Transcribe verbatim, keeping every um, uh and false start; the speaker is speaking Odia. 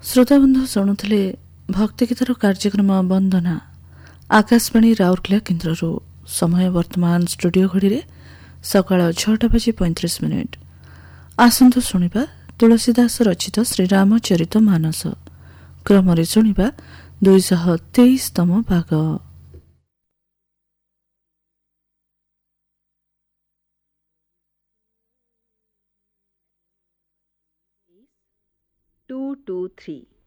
ଶ୍ରୋତାବନ୍ଧୁ ଶୁଣୁଥିଲେ ଭକ୍ତିଗୀତର କାର୍ଯ୍ୟକ୍ରମ ବନ୍ଦନା ଆକାଶବାଣୀ ରାଉରକେଲା କେନ୍ଦ୍ରରୁ। ସମୟ ବର୍ତ୍ତମାନ ଷ୍ଟୁଡିଓ ଘଡ଼ିରେ ସକାଳ ଛଅଟା ବାଜି ପଇଁତିରିଶ ମିନିଟ୍। ଆସନ୍ତୁ ଶୁଣିବା ତୁଳସୀଦାସ ରଚିତ ଶ୍ରୀରାମଚରିତ ମାନସ। କ୍ରମରେ ଶୁଣିବା ଦୁଇଶହ ତେଇଶତମ ଭାଗ। Two two three